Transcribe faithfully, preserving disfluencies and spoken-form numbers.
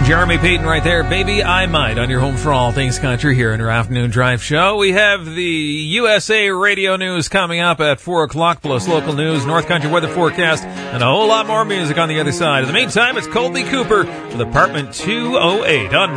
Jeremy Payton right there. Baby, I Might on your home for all things country here in our afternoon drive show. We have the U S A Radio News coming up at four o'clock, plus local news, North Country weather forecast, and a whole lot more music on the other side. In the meantime, it's Colby Cooper with Apartment two oh eight on